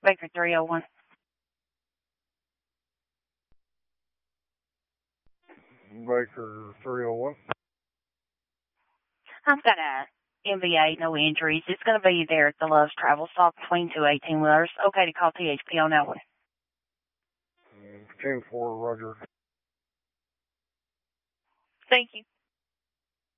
Baker 301. Baker 301. I've got a MVA, no injuries. It's going to be there at the Love's Travel Stop between two 18-wheelers. Okay to call THP on that one. 10-4, Roger. Thank you.